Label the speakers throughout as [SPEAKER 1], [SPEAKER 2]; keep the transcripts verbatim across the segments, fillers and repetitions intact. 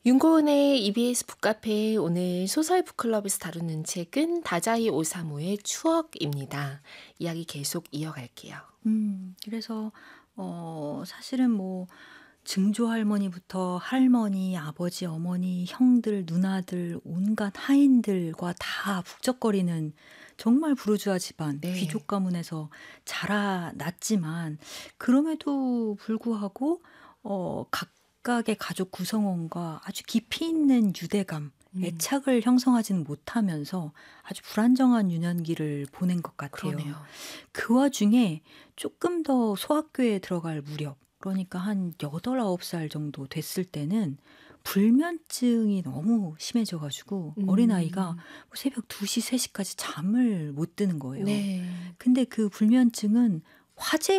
[SPEAKER 1] 윤고은의 이비에스 북카페 오늘 소설 북클럽에서 다루는 책은 다자이 오사무의 추억입니다. 이야기 계속 이어갈게요.
[SPEAKER 2] 음, 그래서 어, 사실은 뭐 증조 할머니부터 할머니, 아버지, 어머니, 형들, 누나들, 온갖 하인들과 다 북적거리는 정말 부르주아 집안,
[SPEAKER 1] 네.
[SPEAKER 2] 귀족 가문에서 자라났지만 그럼에도 불구하고 어, 각각의 가족 구성원과 아주 깊이 있는 유대감,
[SPEAKER 1] 음.
[SPEAKER 2] 애착을 형성하지는 못하면서 아주 불안정한 유년기를 보낸 것 같아요.
[SPEAKER 1] 그러네요.
[SPEAKER 2] 그 와중에 조금 더 소학교에 들어갈 무렵, 그러니까 한 여덟, 아홉 살 정도 됐을 때는 불면증이 너무 심해져가지고
[SPEAKER 1] 음.
[SPEAKER 2] 어린아이가 뭐 새벽 두 시, 세 시까지 잠을 못 드는 거예요.
[SPEAKER 1] 네.
[SPEAKER 2] 근데 그 불면증은 화재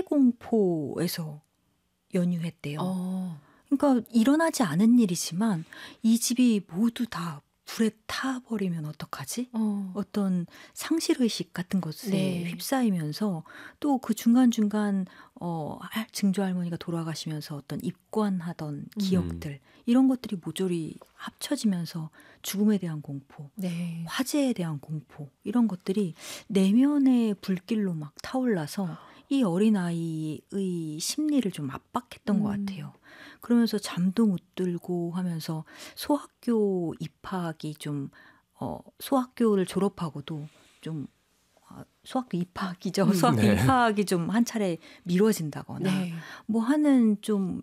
[SPEAKER 2] 공포에서 연유했대요.
[SPEAKER 1] 어.
[SPEAKER 2] 그러니까 일어나지 않은 일이지만 이 집이 모두 다 불에 타버리면 어떡하지?
[SPEAKER 1] 어.
[SPEAKER 2] 어떤 상실의식 같은 것에
[SPEAKER 1] 네.
[SPEAKER 2] 휩싸이면서 또 그 중간중간 어, 할- 증조 할머니가 돌아가시면서 어떤 입관하던 기억들 이런 것들이 모조리 합쳐지면서 죽음에 대한 공포,
[SPEAKER 1] 네.
[SPEAKER 2] 화재에 대한 공포 이런 것들이 내면의 불길로 막 타올라서 이 어린아이의 심리를 좀 압박했던 것
[SPEAKER 1] 음.
[SPEAKER 2] 같아요. 그러면서 잠도 못 들고 하면서 소학교 입학이 좀 어, 소학교를 졸업하고도 좀 어, 소학교 입학이죠.
[SPEAKER 1] 음.
[SPEAKER 2] 소학교
[SPEAKER 3] 네.
[SPEAKER 2] 입학이 좀 한 차례 미뤄진다거나
[SPEAKER 1] 네.
[SPEAKER 2] 뭐 하는 좀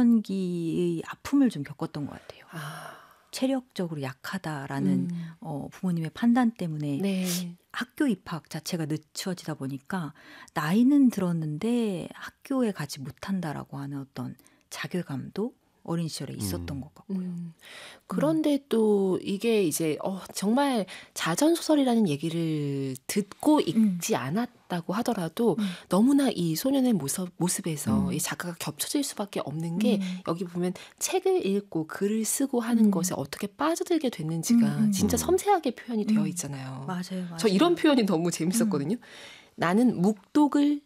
[SPEAKER 2] 유년기의 아픔을 좀 겪었던 것 같아요.
[SPEAKER 1] 아.
[SPEAKER 2] 체력적으로 약하다라는
[SPEAKER 1] 음.
[SPEAKER 2] 어, 부모님의 판단 때문에
[SPEAKER 1] 네.
[SPEAKER 2] 학교 입학 자체가 늦춰지다 보니까 나이는 들었는데 학교에 가지 못한다라고 하는 어떤 자괴감도 어린 시절에 있었던
[SPEAKER 3] 음.
[SPEAKER 2] 것 같고.
[SPEAKER 1] 음. 그런데 또 이게 이제 어, 정말 자전소설이라는 얘기를 듣고 읽지 않았다고 하더라도
[SPEAKER 2] 음.
[SPEAKER 1] 너무나 이 소년의 모습, 모습에서
[SPEAKER 2] 음.
[SPEAKER 1] 이 작가가 겹쳐질 수밖에 없는 게
[SPEAKER 2] 음.
[SPEAKER 1] 여기 보면 책을 읽고 글을 쓰고 하는
[SPEAKER 2] 음.
[SPEAKER 1] 것에 어떻게 빠져들게 됐는지가
[SPEAKER 2] 음, 음.
[SPEAKER 1] 진짜
[SPEAKER 3] 음.
[SPEAKER 1] 섬세하게 표현이 되어
[SPEAKER 2] 음.
[SPEAKER 1] 있잖아요.
[SPEAKER 2] 맞아요, 맞아요.
[SPEAKER 1] 저 이런 표현이 너무 재밌었거든요. 나는 묵독을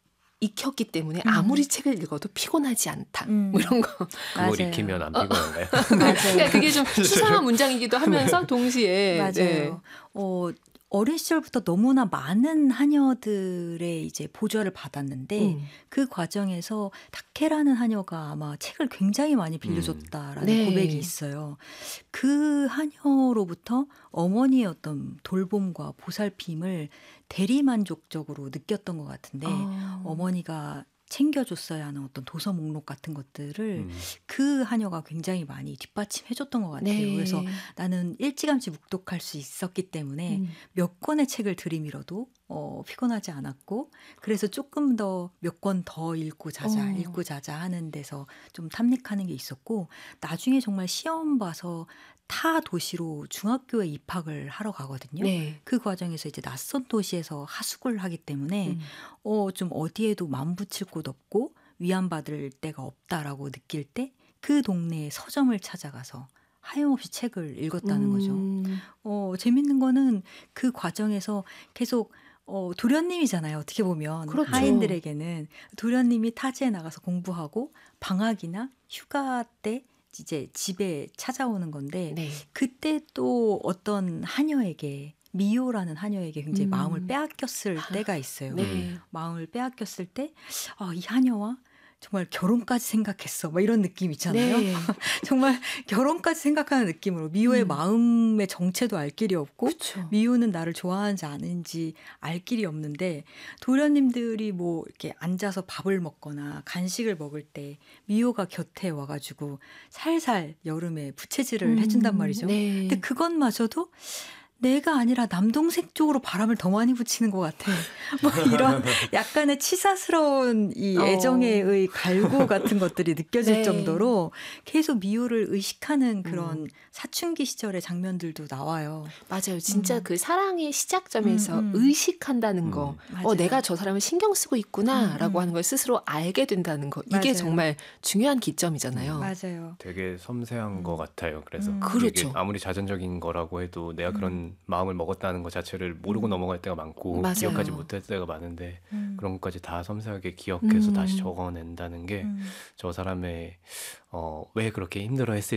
[SPEAKER 1] 익혔기 때문에
[SPEAKER 2] 음.
[SPEAKER 1] 아무리 책을 읽어도 피곤하지 않다.
[SPEAKER 2] 음.
[SPEAKER 1] 뭐 이런 거.
[SPEAKER 2] 맞아요.
[SPEAKER 3] 그걸 익히면 안 피곤한가요?
[SPEAKER 2] 맞아요.
[SPEAKER 1] 그러니까 그게 좀 수상한 문장이기도 하면서 동시에
[SPEAKER 2] 맞아요.
[SPEAKER 1] 네.
[SPEAKER 2] 어, 어린 시절부터 너무나 많은 하녀들의 이제 보좌를 받았는데
[SPEAKER 1] 음.
[SPEAKER 2] 그 과정에서 다케라는 하녀가 아마 책을 굉장히 많이 빌려줬다라는
[SPEAKER 1] 네.
[SPEAKER 2] 고백이 있어요. 그 하녀로부터 어머니의 어떤 돌봄과 보살핌을 대리만족적으로 느꼈던 것 같은데
[SPEAKER 1] 어.
[SPEAKER 2] 어머니가 챙겨줬어야 하는 어떤 도서 목록 같은 것들을
[SPEAKER 3] 음.
[SPEAKER 2] 그 하녀가 굉장히 많이 뒷받침해줬던 것 같아요.
[SPEAKER 1] 네.
[SPEAKER 2] 그래서 나는 일찌감치 묵독할 수 있었기 때문에
[SPEAKER 1] 음.
[SPEAKER 2] 몇 권의 책을 들이밀어도 어, 피곤하지 않았고 그래서 조금 더 몇 권 더 읽고 자자
[SPEAKER 1] 어.
[SPEAKER 2] 읽고 자자 하는 데서 좀 탐닉하는 게 있었고 나중에 정말 시험 봐서 타 도시로 중학교에 입학을 하러 가거든요.
[SPEAKER 1] 네.
[SPEAKER 2] 그 과정에서 이제 낯선 도시에서 하숙을 하기 때문에
[SPEAKER 1] 음.
[SPEAKER 2] 어, 좀 어디에도 맘 붙일 곳 없고 위안받을 데가 없다라고 느낄 때 그 동네의 서점을 찾아가서 하염없이 책을 읽었다는 거죠.
[SPEAKER 1] 음.
[SPEAKER 2] 어, 재밌는 거는 그 과정에서 계속 어, 도련님이잖아요. 어떻게 보면
[SPEAKER 1] 그렇죠.
[SPEAKER 2] 하인들에게는 도련님이 타지에 나가서 공부하고 방학이나 휴가 때 이제 집에 찾아오는 건데
[SPEAKER 1] 네.
[SPEAKER 2] 그때 또 어떤 하녀에게 미호라는 하녀에게 굉장히
[SPEAKER 1] 음.
[SPEAKER 2] 마음을 빼앗겼을 때가 있어요.
[SPEAKER 1] 네.
[SPEAKER 2] 마음을 빼앗겼을 때 아, 이 하녀와 정말 결혼까지 생각했어. 막 이런 느낌 있잖아요.
[SPEAKER 1] 네.
[SPEAKER 2] 정말 결혼까지 생각하는 느낌으로 미호의
[SPEAKER 1] 음.
[SPEAKER 2] 마음의 정체도 알 길이 없고
[SPEAKER 1] 그렇죠.
[SPEAKER 2] 미호는 나를 좋아하는지 아닌지 알 길이 없는데 도련님들이 뭐 이렇게 앉아서 밥을 먹거나 간식을 먹을 때 미호가 곁에 와가지고 살살 여름에 부채질을
[SPEAKER 1] 음.
[SPEAKER 2] 해준단 말이죠.
[SPEAKER 1] 네.
[SPEAKER 2] 근데 그것마저도 내가 아니라 남동생 쪽으로 바람을 더 많이 붙이는 것 같아. 뭐 이런 약간의 치사스러운 이
[SPEAKER 1] 어.
[SPEAKER 2] 애정의 갈구 같은 것들이 느껴질
[SPEAKER 1] 네.
[SPEAKER 2] 정도로 계속 미호를 의식하는 그런
[SPEAKER 1] 음.
[SPEAKER 2] 사춘기 시절의 장면들도 나와요.
[SPEAKER 1] 맞아요. 진짜
[SPEAKER 2] 음.
[SPEAKER 1] 그 사랑의 시작점에서
[SPEAKER 2] 음, 음.
[SPEAKER 1] 의식한다는 거.
[SPEAKER 3] 음.
[SPEAKER 2] 맞아요.
[SPEAKER 1] 어, 내가 저 사람을 신경 쓰고 있구나라고
[SPEAKER 2] 음, 음.
[SPEAKER 1] 하는 걸 스스로 알게 된다는 거. 이게
[SPEAKER 2] 맞아요.
[SPEAKER 1] 정말 중요한 기점이잖아요.
[SPEAKER 2] 맞아요.
[SPEAKER 3] 되게 섬세한
[SPEAKER 2] 음.
[SPEAKER 3] 것 같아요. 그래서
[SPEAKER 2] 음.
[SPEAKER 1] 그렇죠.
[SPEAKER 3] 이게 아무리 자전적인 거라고 해도 내가 그런 마음을 먹었다는 것 자체를 모르고
[SPEAKER 2] 음.
[SPEAKER 3] 넘어갈 때가 많고
[SPEAKER 1] 맞아요.
[SPEAKER 3] 기억하지 못할 때가 많은데
[SPEAKER 2] 음.
[SPEAKER 3] 그런 것까지 다 섬세하게 기억해서
[SPEAKER 1] 음.
[SPEAKER 3] 다시 적어낸다는 게 저
[SPEAKER 2] 음.
[SPEAKER 3] 사람의 어, 왜 그렇게 힘들어했을지